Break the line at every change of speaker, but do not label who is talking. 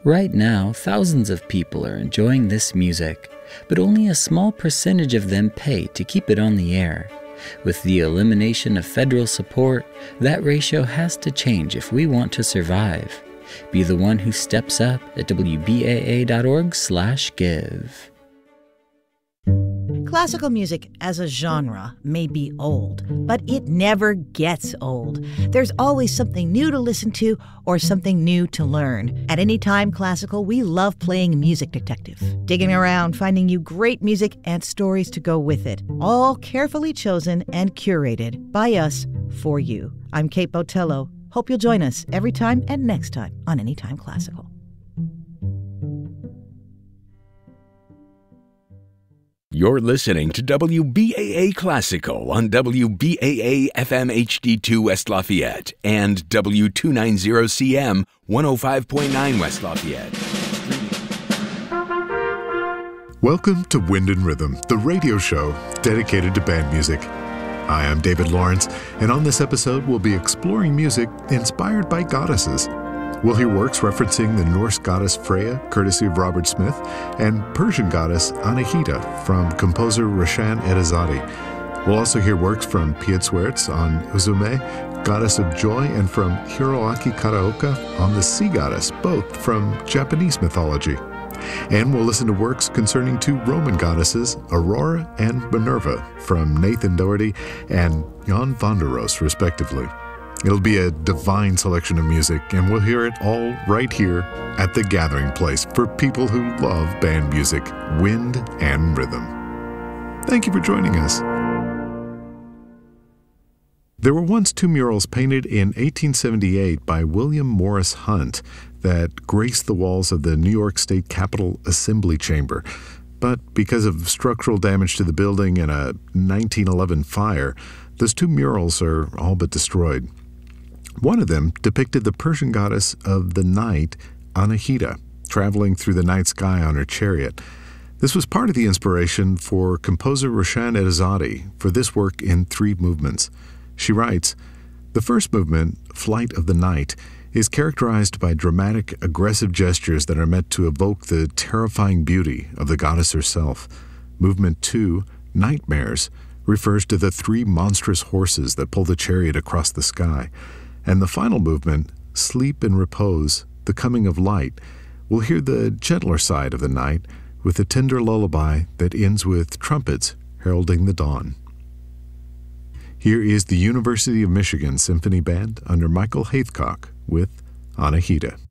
Right now, thousands of people are enjoying this music, but only a small percentage of them pay to keep it on the air. With the elimination of federal support, that ratio has to change if we want to survive. Be the one who steps up at wbaa.org/give.
Classical music as a genre may be old, but it never gets old. There's always something new to listen to or something new to learn. At Anytime Classical, we love playing Music Detective, digging around, finding you great music and stories to go with it, all carefully chosen and curated by us for you. I'm Kate Botello. Hope you'll join us every time and next time on Anytime Classical.
You're listening to WBAA Classical on WBAA FM HD2 West Lafayette and W290CM 105.9 West Lafayette.
Welcome to Wind and Rhythm, the radio show dedicated to band music. I am David Lawrence, and on this episode we'll be exploring music inspired by goddesses. We'll hear works referencing the Norse goddess Freya, courtesy of Robert Smith, and Persian goddess Anahita from composer Roshan Edizadeh. We'll also hear works from Piet Swearts on Uzume, goddess of joy, and from Hiroaki Karaoka on the sea goddess, both from Japanese mythology. And we'll listen to works concerning two Roman goddesses, Aurora and Minerva, from Nathan Doherty and Jan van der Roos, respectively. It'll be a divine selection of music, and we'll hear it all right here at the gathering place for people who love band music, wind and rhythm. Thank you for joining us. There were once two murals painted in 1878 by William Morris Hunt that graced the walls of the New York State Capitol Assembly Chamber. But because of structural damage to the building in a 1911 fire, those two murals are all but destroyed. One of them depicted the Persian goddess of the night, Anahita, traveling through the night sky on her chariot. This was part of the inspiration for composer Roshan Edizadeh for this work in 3 movements. She writes, "The first movement, Flight of the Night, is characterized by dramatic, aggressive gestures that are meant to evoke the terrifying beauty of the goddess herself. Movement 2, Nightmares, refers to the 3 monstrous horses that pull the chariot across the sky. And the final movement, Sleep and Repose, the Coming of Light, will hear the gentler side of the night with a tender lullaby that ends with trumpets heralding the dawn." Here is the University of Michigan Symphony Band under Michael Haithcock with Anahita.